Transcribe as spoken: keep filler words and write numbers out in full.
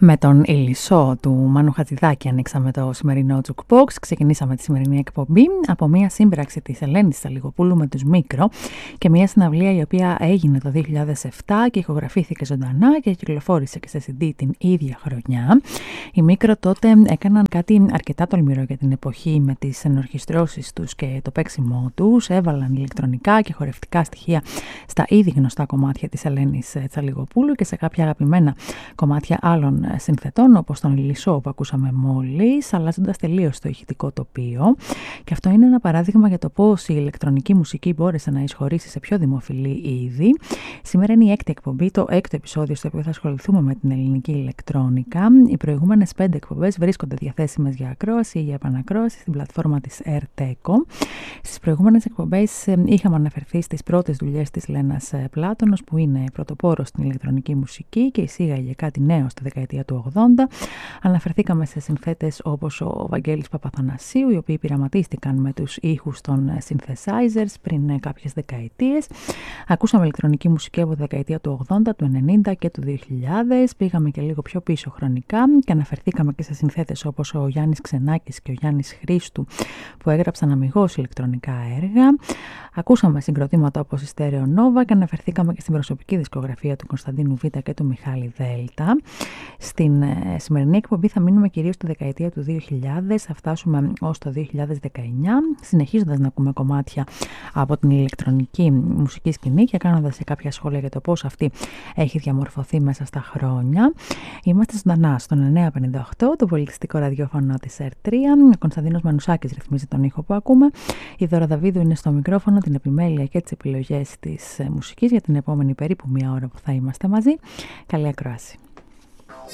Με τον Ηλισσό του Μάνου Χατζηδάκη ανοίξαμε το σημερινό Jukebox. Ξεκινήσαμε τη σημερινή εκπομπή από μια σύμπραξη της Ελένης Τσαλιγοπούλου με τους Μίκρο και μια συναυλία η οποία έγινε το δύο χιλιάδες επτά και ηχογραφήθηκε ζωντανά και κυκλοφόρησε και σε σι ντι την ίδια χρονιά. Οι Μίκρο τότε έκαναν κάτι αρκετά τολμηρό για την εποχή με τις ενορχιστρώσεις τους και το παίξιμό τους. Έβαλαν ηλεκτρονικά και χορευτικά στοιχεία στα ήδη γνωστά κομμάτια της Ελένης Τσαλιγοπούλου και σε κάποια αγαπημένα κομμάτια άλλων συνθετών, όπως τον Ηλισσό που ακούσαμε μόλις, αλλάζοντας τελείως το ηχητικό τοπίο. Και αυτό είναι ένα παράδειγμα για το πώς η ηλεκτρονική μουσική μπόρεσε να εισχωρήσει σε πιο δημοφιλή είδη. Σήμερα είναι η έκτη εκπομπή, το έκτο επεισόδιο στο οποίο θα ασχοληθούμε με την ελληνική ηλεκτρόνικα. Οι προηγούμενες πέντε εκπομπές βρίσκονται διαθέσιμες για ακρόαση ή για επανακρόαση στην πλατφόρμα της Airteco. Στις προηγούμενες εκπομπές είχαμε αναφερθεί στις πρώτες δουλειές της Λένας Πλάτωνος, που είναι πρωτοπόρος στην ηλεκτρονική μουσική και εισήγαγε κάτι νέο στη δεκαετία του ογδόντα. Αναφερθήκαμε σε συνθέτες όπως ο Βαγγέλης Παπαθανασίου, οι οποίοι πειραματίστηκαν με τους ήχους των synthesizers πριν κάποιες δεκαετίες. Ακούσαμε ηλεκτρονική μουσική από τη δεκαετία του ογδόντα, του ενενήντα και του δύο χιλιάδες. Πήγαμε και λίγο πιο πίσω χρονικά και αναφερθήκαμε και σε συνθέτες όπως ο Γιάννης Ξενάκης και ο Γιάννης Χρήστου, που έγραψαν αμιγώς ηλεκτρονικά έργα. Ακούσαμε συγκροτήματα όπως η Stereo Nova και αναφερθήκαμε και στην προσωπική δισκογραφία του Κωνσταντίνου Β και του Μιχάλη Δέλτα. Στην ε, σημερινή εκπομπή θα μείνουμε κυρίως στη δεκαετία του δύο χιλιάδες, θα φτάσουμε ως το δύο χιλιάδες δεκαεννιά, συνεχίζοντας να ακούμε κομμάτια από την ηλεκτρονική μουσική σκηνή και κάνοντας σε κάποια σχόλια για το πώς αυτή έχει διαμορφωθεί μέσα στα χρόνια. Είμαστε ζωντανά στον εννιακόσια πενήντα οκτώ, το πολιτιστικό ραδιόφωνο της Ερ τρία. Ο Κωνσταντίνος Μανουσάκης ρυθμίζει τον ήχο που ακούμε. Η Δώρα Δαβίδου είναι στο μικρόφωνο, την επιμέλεια και τις επιλογές της μουσικής για την επόμενη περίπου μία ώρα που θα είμαστε μαζί. Καλή ακρόαση.